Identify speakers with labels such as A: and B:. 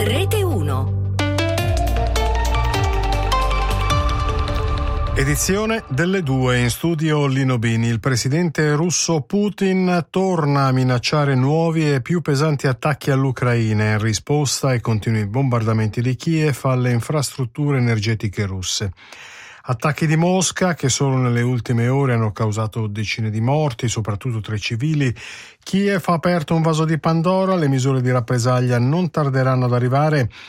A: Rete 1.
B: Edizione delle 2, in studio Lino Bini. Il presidente russo Putin torna a minacciare nuovi e più pesanti attacchi all'Ucraina in risposta ai continui bombardamenti di Kiev alle infrastrutture energetiche russe. Attacchi di Mosca che solo nelle ultime ore hanno causato decine di morti, soprattutto tra i civili. Kiev ha aperto un vaso di Pandora, le misure di rappresaglia non tarderanno ad arrivare